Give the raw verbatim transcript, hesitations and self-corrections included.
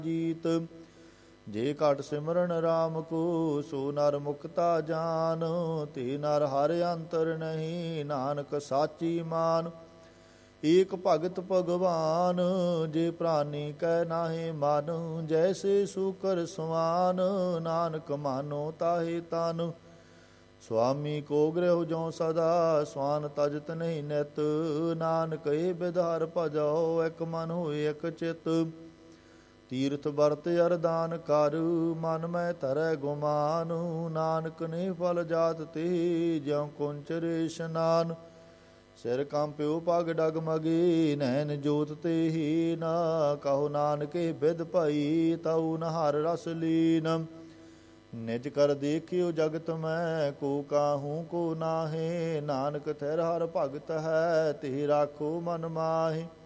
ਜੀਤ। ਜੇ ਘਟ ਸਿਮਰਨ ਰਾਮ ਕੋ ਸੋ ਨਰ ਮੁਕਤਾ ਜਾਨ। ਤੇ ਨਰ ਹਰਿ ਅੰਤਰ ਨਹੀਂ ਨਾਨਕ ਸਾਚੀ ਮਾਨ। ਏਕ ਭਗਤ ਭਗਵਾਨ ਜੇ ਪ੍ਰਾਨੀ ਕੈ ਨਾਹਿ ਮਨ। ਜੈਸੇ ਸੂਕਰ ਸਮਾਨ ਨਾਨਕ ਮਾਨੋ ਤਾਹੇ ਤਨ। ਸੁਆਮੀ ਕੋ ਗ੍ਰਹਿ ਜੋ ਸਦਾ ਸਵਾਨ ਤਜਤ ਨਹੀਂ ਨਿਤ। ਨਾਨਕ ਇਹ ਬਿਧਾਰ ਭਜੋ ਇਕ ਮਨ ਹੋਏ ਇਕ ਚਿਤ। ਤੀਰਥ ਵਰਤ ਅਰਦਾਨ ਕਰ ਮਨ ਮੈਂ ਧਰੈ ਗੁਮਾਨ। ਨਾਨਕ ਨੇ ਫਲ ਜਾਤ ਤੇ ਜਿਉ ਕੁੰਚਰੇ ਇਸ਼ਨਾਨ। ਸਿਰ ਕੰਪਿਓ ਪਗ ਡਗਮਗੀ ਨੈਣ ਜੋਤ ਤੇ ਹੀ ਨਾ। ਕਹੋ ਨਾਨਕੇ ਬਿਦ ਭਾਈ ਤਉ ਨ ਹਰ ਰਸ ਲੀਨ। ਨਿਜ ਕਰ ਦੇਖਿਓ ਜਗਤ ਮੈਂ ਕੋ ਕਾਹੂ ਕੋ ਨਾਹੇ। ਨਾਨਕ ਥਿਰ ਹਰ ਭਗਤ ਹੈ ਤੇ ਰਾਖੋ ਮਨ ਮਾਹੇ।